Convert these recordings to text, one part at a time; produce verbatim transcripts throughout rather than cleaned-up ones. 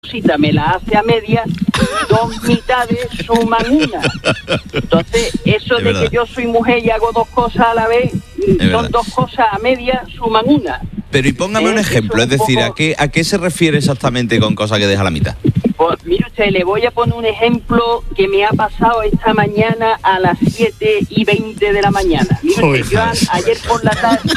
cosita me la hace a media, dos mitades suman una. Entonces, eso Es de verdad. que yo soy mujer y hago dos cosas a la vez, Es son verdad. dos cosas a media, suman una. Pero y póngame Eh, un eso ejemplo, es un decir, poco- ¿a qué, ¿a qué se refiere exactamente con cosa que deja la mitad? Pues mire usted, le voy a poner un ejemplo que me ha pasado esta mañana a las siete y veinte de la mañana. Mire usted, yo a- ayer por la tarde...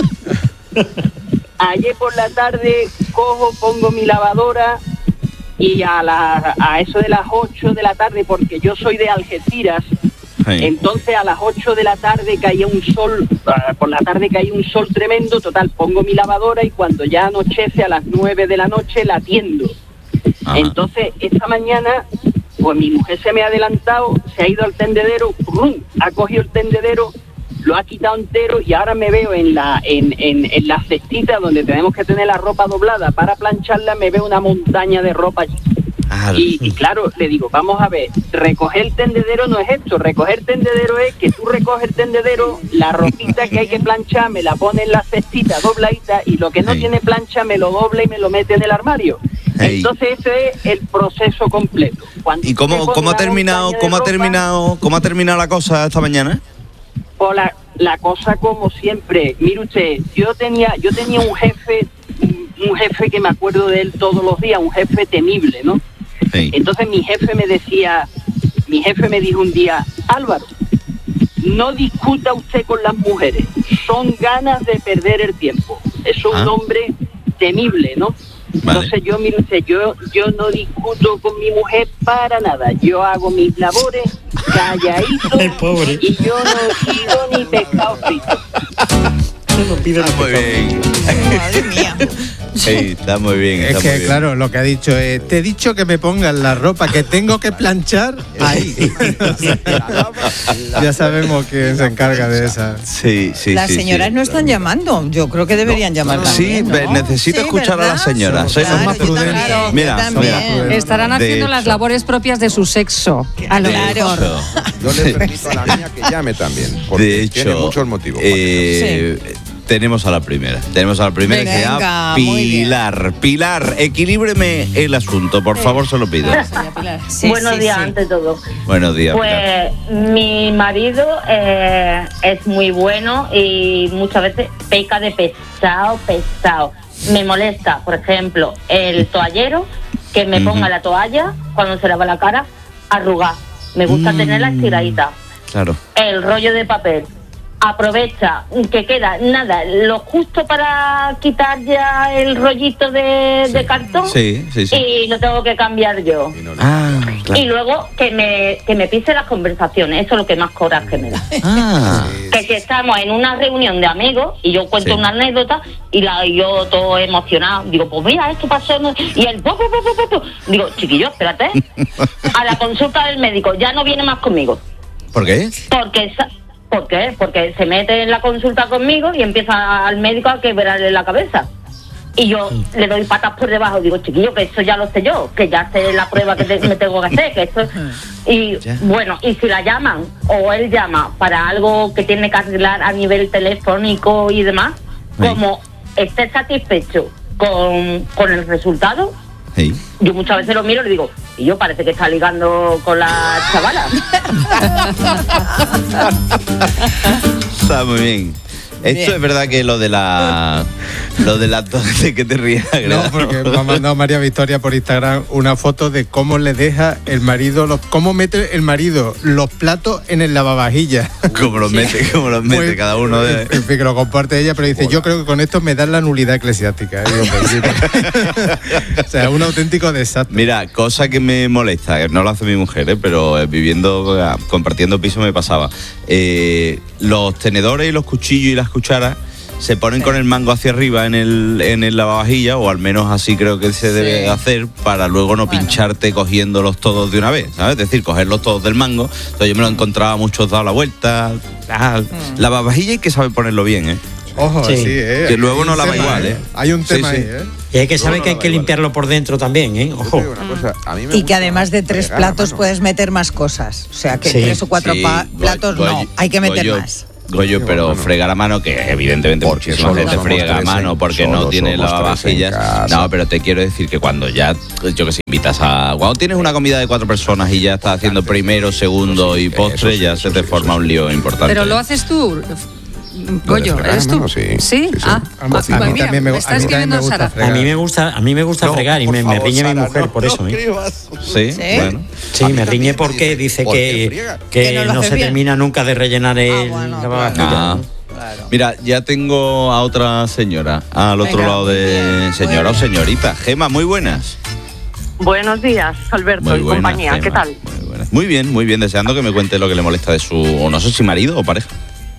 Ayer por la tarde cojo, pongo mi lavadora y a, la, a eso de las ocho de la tarde, porque yo soy de Algeciras, Sí. entonces a las ocho de la tarde caía un sol, ah, por la tarde caía un sol tremendo, total, pongo mi lavadora y cuando ya anochece a las nueve de la noche la tiendo. Ajá. Entonces esta mañana, pues mi mujer se me ha adelantado, se ha ido al tendedero, ¡rum!, ha cogido el tendedero, lo ha quitado entero y ahora me veo en la en, en, en la cestita donde tenemos que tener la ropa doblada para plancharla, me veo una montaña de ropa allí. Ah, Y, y claro, le digo, vamos a ver, recoger el tendedero no es esto, recoger el tendedero es que tú recoges el tendedero, la ropita que hay que planchar me la pone en la cestita dobladita y lo que no Sí. tiene plancha me lo dobla y me lo mete en el armario. Ey. Entonces ese es el proceso completo. Cuando ¿Y usted cómo, pone cómo ha una terminado, montaña de cómo ha ropa, terminado, cómo ha terminado la cosa esta mañana? pues la, la cosa como siempre, mire usted, yo tenía, yo tenía un jefe, un, un jefe que me acuerdo de él todos los días, un jefe temible, ¿no? Sí. Entonces mi jefe me decía, mi jefe me dijo un día, Álvaro, no discuta usted con las mujeres, son ganas de perder el tiempo. Eso es Ah. un hombre temible, ¿no? Vale. Entonces yo, mire usted, yo, yo no discuto con mi mujer para nada, yo hago mis labores calladito El pobre. y yo no pido ni pescado frito. No pido Está muy bien. Madre mía. Sí, está muy bien. Es está muy que, bien. claro, lo que ha dicho es, te he dicho que me pongas la ropa que tengo que planchar ahí. O sea, ya sabemos quién se encarga de esa. Sí, sí, Las sí, señoras sí. no están llamando. Yo creo que deberían llamar Sí, también, ve- ¿no? necesito Sí, escuchar a ¿verdad? las señoras. Son Claro, más yo prudentes. también, yo Mira, también. mira. Estarán De haciendo las hecho. labores propias de su sexo. A lo De claro. hecho, Yo le permito a la niña que llame también, porque de hecho, tiene muchos motivos. eh, tenemos a la primera. Tenemos a la primera que se Venga, llama muy bien. Pilar. Pilar, equilíbreme el asunto, por favor, se lo pido. Sí, Buenos sí, días, sí. ante todo. Buenos días, Pilar. Pues mi marido eh, es muy bueno y muchas veces peca de pesado, pesado. Me molesta, por ejemplo, el toallero, que me Ujú. ponga la toalla cuando se lava la cara arrugada. Me gusta Mm. tenerla estiradita. Claro. El rollo de papel. Aprovecha que queda nada, lo justo para quitar ya el rollito de, de cartón Sí, sí, sí. y lo tengo que cambiar yo. Y no le- Ah, Y claro. luego que me, que me pise las conversaciones, eso es lo que más coraje me da. Ah, Que si estamos en una reunión de amigos y yo cuento Sí. una anécdota y la y yo todo emocionado, digo, pues mira, esto pasó, ¿no? Y el... pu, pu, pu, pu, pu. Digo, chiquillo, espérate, a la consulta del médico, ya no viene más conmigo. ¿por qué? Porque esa- ¿Por qué? Porque se mete en la consulta conmigo y empieza al médico a quebrarle la cabeza. Y yo le doy patas por debajo, digo, chiquillo, que eso ya lo sé yo, que ya sé la prueba que te- me tengo que hacer, que esto... Y Ya. bueno, y si la llaman o él llama para algo que tiene que arreglar a nivel telefónico y demás, Sí. como esté satisfecho con, con el resultado, Sí. yo muchas veces lo miro y le digo, y yo parece que está ligando con la chavala. Está muy bien. Esto Bien. es verdad que lo de la. Lo de las dos de que te rías. No, Greda. porque me ha mandado María Victoria por Instagram una foto de cómo le deja el marido, los, cómo mete el marido los platos en el lavavajillas. Como los mete, como los mete Pues, cada uno de. En fin, que lo comparte ella, pero dice, yo creo que con esto me dan la nulidad eclesiástica. Y digo, pues sí, pues. O sea, un auténtico desastre. Mira, cosa que me molesta, que no lo hace mi mujer, ¿eh? pero eh, viviendo, eh, compartiendo piso me pasaba. Eh, los tenedores y los cuchillos y las cucharas se ponen con el mango hacia arriba en el, en el lavavajilla, o al menos así creo que se debe Sí. hacer, para luego no Bueno. pincharte cogiéndolos todos de una vez, ¿sabes? Es decir, cogerlos todos del mango. Entonces yo me lo encontraba muchos dado la vuelta, tal. Lavavajilla hay que saber ponerlo bien, ¿eh? Ojo, Sí. sí, ¿eh? Que Hay luego un no lava tema, igual, ¿eh? Hay un Sí, tema sí. ahí, ¿eh? Y hay que saber No, que no, hay que da igual. limpiarlo por dentro también, ¿eh? Yo te Ojo. digo una cosa, a mí me Y que gusta además de tres fregar a platos mano. puedes meter más cosas. O sea, que Sí. tres o cuatro Sí, pa- voy- platos voy- no, hay que voy meter yo- más. Goyo, pero fregar a mano, que evidentemente Porque muchísima solo gente somos friega a tres mano en- porque no solo tiene somos tres en lavavajillas. casa. No, pero te quiero decir que cuando ya, yo que sé, invitas a... Cuando tienes una comida de cuatro personas y ya estás haciendo primero, segundo y postre, eso sí, ya eso se te sí, forma eso un lío importante. Pero lo haces tú, Goyo, fregar ¿eres a tú? mano? Sí, ¿Sí? sí, sí. Ah, A mí- ah, a mí mira, también me- me a está mí también escribiendo me gusta Sara. fregar. A mí me gusta, a mí me gusta No, fregar y por me, me favor, riñe mi Sara, mujer no, por no eso. ¿eh? escribas. Sí, ¿Sí? bueno. Sí, A mí me también riñe porque dice, dice ¿por qué que, friega? que Que no lo no hace se bien. termina nunca de rellenar el Ah, bueno, lavavajillas. Ah. Claro. Mira, ya tengo a otra señora, al otro Venga, lado muy de... bien, Señora o muy bien. señorita. Gema, muy buenas. Buenos días, Alberto Muy y buenas, compañía. Gema. ¿Qué tal? Muy buenas. Muy bien, muy bien. Deseando que me cuente lo que le molesta de su... o no sé si marido o pareja.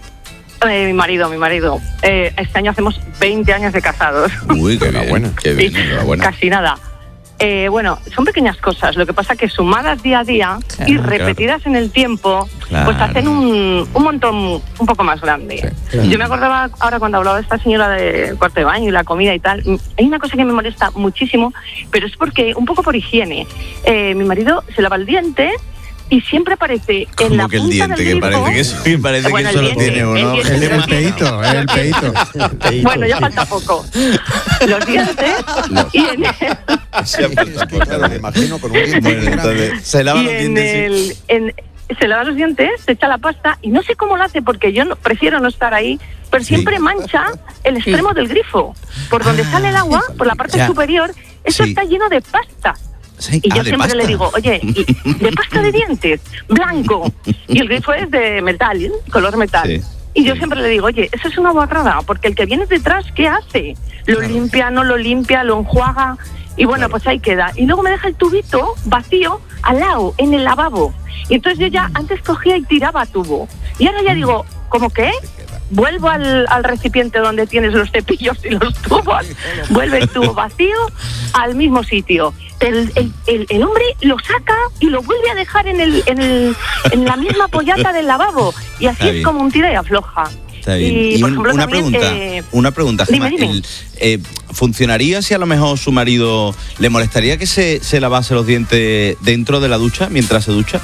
Eh, mi marido, mi marido. Eh, este año hacemos veinte años de casados. Uy, qué bien. Enhorabuena. Qué bien, Sí, enhorabuena. casi nada. Eh, bueno, son pequeñas cosas. Lo que pasa que sumadas día a día Claro, y repetidas en el tiempo, Claro. pues hacen un, un montón un poco más grande. claro. Yo me acordaba ahora cuando hablaba de esta señora del cuarto de baño y la comida y tal. mm, Hay una cosa que me molesta muchísimo, pero es porque, un poco por higiene, eh, mi marido se lava el diente y siempre aparece en la Como que el punta diente, del que grifo- parece que eso, que parece Bueno, que el solo diente, tiene el uno. diente. El, el peito, el peito. Bueno, ya falta poco. Los dientes y en el, Se ha puesto poco, Claro, me imagino con un diente Bueno, muy grande. entonces, se lava y los en dientes. sí. el en- se lava los dientes, se echa la pasta y no sé cómo lo hace porque yo no, prefiero no estar ahí, pero Sí. siempre mancha el extremo del grifo. Por donde sale el agua, por la parte Ya. superior, eso Sí. está lleno de pasta. Sí, Y ah, yo de siempre pasta. le digo, oye, y- de pasta de dientes, blanco. Y el grifo es de metal, ¿eh? Color metal. Sí, Y yo sí. siempre le digo, oye, eso es una guarrada, porque el que viene detrás, ¿qué hace? ¿Lo limpia, no lo limpia, lo enjuaga? Y bueno, pues ahí queda. Y luego me deja el tubito vacío al lado, en el lavabo. Y entonces yo ya antes cogía y tiraba tubo. Y ahora ya digo, ¿cómo qué? Vuelvo al, al recipiente donde tienes los cepillos y los tubos, vuelve el tubo vacío al mismo sitio. El, el, el, el hombre lo saca y lo vuelve a dejar en, el, en, el, en la misma pollata del lavabo. Y así Está es bien. como un tira y afloja. Está bien. Y, Y por un- ejemplo, una también, pregunta, eh, una pregunta, Gema. dime, dime. El, eh, ¿Funcionaría si a lo mejor su marido le molestaría que se, se lavase los dientes dentro de la ducha mientras se ducha?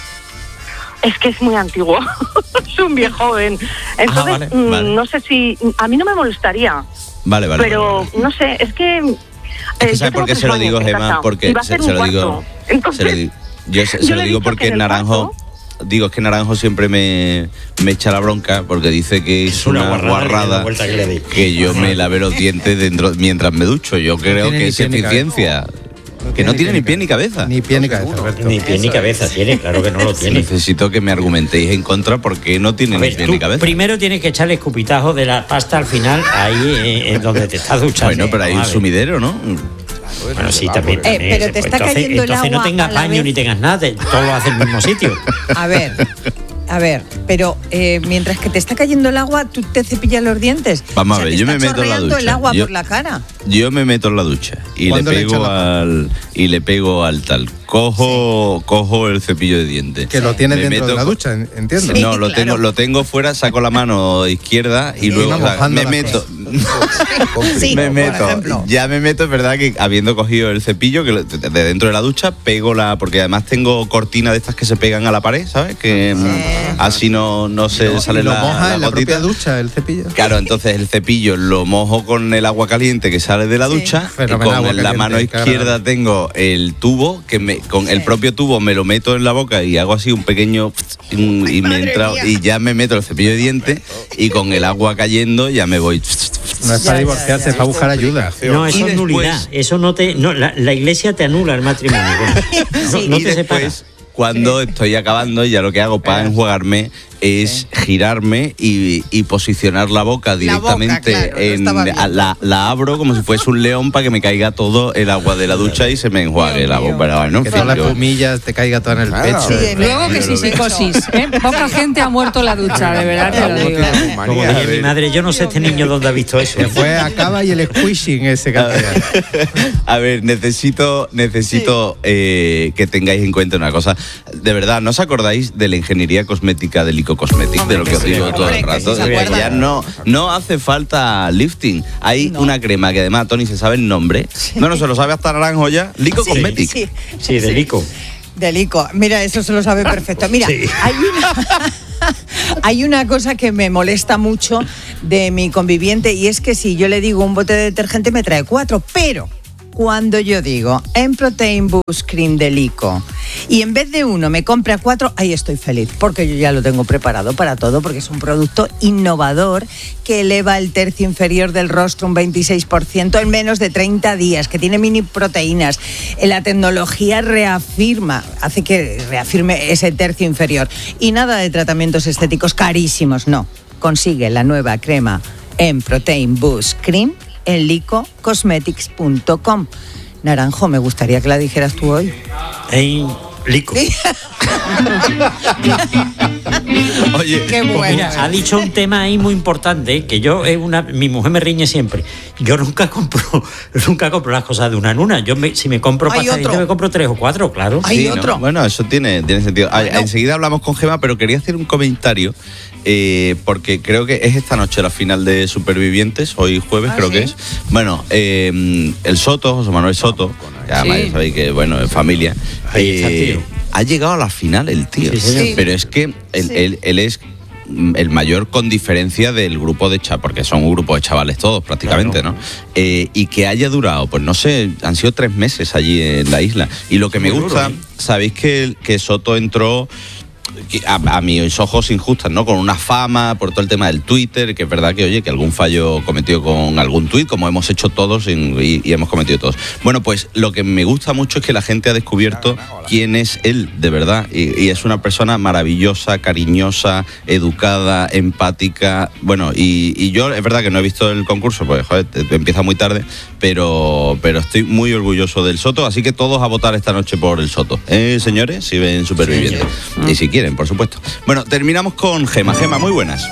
Es que es muy antiguo, es un viejo joven. Entonces, vale, mm, vale. no sé si... A mí no me molestaría, Vale, vale. pero vale, vale. no sé, es que... Es eh, que yo ¿sabe tengo por qué tres se lo años digo, en Gema? casa, Porque y va a se, ser se un lo digo. cuarto. Entonces, se lo digo. Yo se, yo se lo le he digo dicho porque que en el Naranjo. Digo, es que Naranjo siempre me, me echa la bronca porque dice que es, Es una una, guarrada, guarrada la vuelta que le di. que yo me lave los dientes dentro mientras me ducho. Yo creo tiene que ni es pie ni eficiencia. Que no tiene ni pie ni cabeza. Ni pie ni cabeza, Alberto. Ni pie ni cabeza tiene, claro que no lo tiene. Necesito que me argumentéis en contra porque no tiene A ni ver, pie tú ni cabeza. primero tienes que echarle escupitajo de la pasta al final, ahí eh, en donde te estás duchando. Bueno, pero hay un Vamos a ver. sumidero, ¿no? Bueno, sí, también. Eh, también, pero te pues está entonces, cayendo el entonces no agua tengas a la baño vez. ni tengas nada, te- todo lo hace en el mismo sitio. A ver, a ver, pero eh, mientras que te está cayendo el agua, tú te cepillas los dientes. Vamos O sea, a ver, te yo está me meto en la chorreando el ducha. agua Yo- por la cara. Yo me meto en la ducha y le ¿Cuándo le pego echas la al y le pego al tal. Cojo cojo el cepillo de dientes. Que lo tienes Me dentro de meto la con- ducha, en- entiendo. Sí. No, lo claro. tengo lo tengo fuera, saco la mano izquierda y Y luego va o sea, mojando me la meto Sí, me por meto, ejemplo. ya me meto, es verdad que habiendo cogido el cepillo que lo- de de dentro de la ducha, pego la, porque además tengo cortinas de estas que se pegan a la pared, ¿sabes? Que mm, así no, no se Y sale lo la, mojas la en la gotita. propia ducha, el cepillo. Claro, entonces el cepillo lo mojo con el agua caliente que sale de la Sí. ducha. Y Fenomenal, con agua la caliente, mano qué izquierda agradable. tengo el tubo, que me, con el Sí. propio tubo me lo meto en la boca y hago así un pequeño y, y me entra mía. y ya me meto el cepillo de dientes y con el agua cayendo ya me voy. No es Ya, para ya, divorciarse, ya. es para buscar ayuda. No, eso Y es después- nulidad. Eso no te. No, la, la iglesia te anula el matrimonio. No, Sí. no y te separa. después, cuando estoy acabando, ya lo que hago para enjuagarme es girarme y, y posicionar la boca La boca, directamente claro, lo en estaba viendo. a- la, la abro como si fuese un león para que me caiga todo el agua de la ducha y se me enjuague Dios la mío. boca. Pero bueno, en Que fin, todas las yo- pumillas te caiga todo en el Claro. pecho. Sí, Luego que Yo sí, lo veo. psicosis. ¿eh? Poca gente ha muerto en la ducha, de verdad te lo digo. Como Manía. dice mi madre, yo no sé este niño dónde ha visto eso. Que fue acaba y el squishing ese que hacía. A ver, necesito, necesito eh, que tengáis en cuenta una cosa. De verdad, ¿no os acordáis de la ingeniería cosmética del Ico Cosmetic? Hombre, de lo que que os sí, digo hombre, todo el que sí rato. se De que acuerdan. ya no, no hace falta lifting. Hay No. una crema que además Tony se sabe el nombre. No, no se lo sabe hasta Naranjo ya. Lico Sí, Cosmetic. sí. Sí, delico. Delico. Mira, eso se lo sabe perfecto. Mira, Sí. hay una. Hay una cosa que me molesta mucho de mi conviviente y es que si yo le digo un bote de detergente me trae cuatro, pero cuando yo digo en Protein Boost Cream de Lico y en vez de uno me compra cuatro, ahí estoy feliz porque yo ya lo tengo preparado para todo, porque es un producto innovador que eleva el tercio inferior del rostro un veintiséis por ciento en menos de treinta días, que tiene mini proteínas. La tecnología reafirma, hace que reafirme ese tercio inferior. Y nada de tratamientos estéticos carísimos, no. Consigue la nueva crema en Protein Boost Cream en lico cosmetics punto com. Naranjo, me gustaría que la dijeras tú hoy. En Lico. Oye, qué Pues bueno. mira, ha dicho un tema ahí muy importante, que yo, es una, mi mujer me riñe siempre. Yo nunca compro nunca compro las cosas de una en una. Yo me, si me compro Hay pasta de otro. dientes, me compro tres o cuatro, claro. Hay sí, ¿no? otro. Bueno, eso tiene, tiene sentido. Ah, Bueno. Enseguida hablamos con Gema, pero quería hacer un comentario eh, porque creo que es esta noche la final de Supervivientes, hoy jueves Ah, creo ¿sí? que es. Bueno, eh, el Soto, José Manuel Soto, que además Sí. ya sabéis que, bueno, es familia. Ahí está el tío. Ha llegado a la final el tío. Sí, señor. Sí. Pero es que él, Sí. él- él es el mayor con diferencia del grupo de chavales, porque son un grupo de chavales todos prácticamente, Claro. ¿no? Eh, y que haya durado, pues no sé, han sido tres meses allí en la isla. Y lo que me Muy gusta, duro, ¿eh? sabéis que, que Soto entró que a, a mis ojos injustas, ¿no? Con una fama por todo el tema del Twitter, que es verdad que, oye, que algún fallo cometido con algún tuit, como hemos hecho todos en- y, y hemos cometido todos. Bueno, pues lo que me gusta mucho es que la gente ha descubierto quién es él, de verdad. Y, y es una persona maravillosa, cariñosa, educada, empática. Bueno, y, y yo, es verdad que no he visto el concurso, pues, joder, te- te empieza muy tarde, pero, pero estoy muy orgulloso del Soto, así que todos a votar esta noche por el Soto. ¿Eh, señores? Si ven Supervivientes. Y si quieren, por supuesto. Bueno, terminamos con Gema. Gema, muy buenas.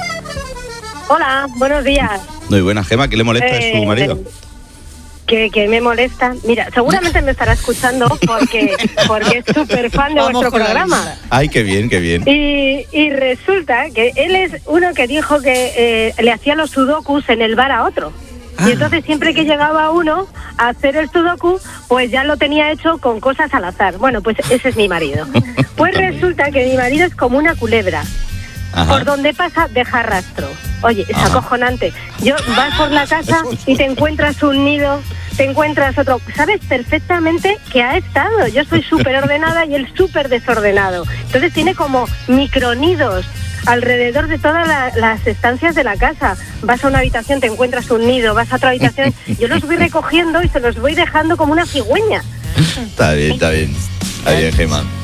Hola, buenos días. Muy buenas, Gema. ¿Qué le molesta a su Eh, marido? Que, que me molesta. Mira, seguramente me estará escuchando porque, porque es súper fan de Vamos vuestro con la programa. lista. Ay, qué bien, qué bien. Y, y resulta que él es uno que dijo que eh, le hacía los sudokus en el bar a otro. Ah. Y entonces siempre que llegaba uno a hacer el sudoku, pues ya lo tenía hecho con cosas al azar. Bueno, pues ese es mi marido. Pues resulta que mi marido es como una culebra. Ajá. Por donde pasa, deja rastro. Oye, es Ajá. acojonante. Yo vas por la casa y te encuentras un nido, te encuentras otro. Sabes perfectamente que ha estado. Yo soy súper ordenada y él súper desordenado. Entonces tiene como micronidos alrededor de todas la- las estancias de la casa. Vas a una habitación, te encuentras un nido, vas a otra habitación. Yo los voy recogiendo y se los voy dejando como una cigüeña. Está bien, está bien. Está bien, Gema.